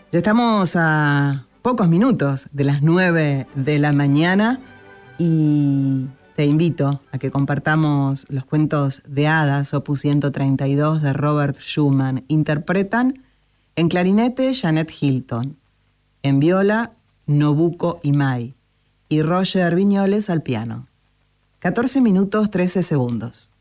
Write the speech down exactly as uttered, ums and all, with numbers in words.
Ya estamos a pocos minutos de las nueve de la mañana y te invito a que compartamos los cuentos de hadas, opus ciento treinta y dos de Robert Schumann. Interpretan en clarinete Janet Hilton, en viola Nobuko Imai y Roger Viñoles al piano. catorce minutos trece segundos.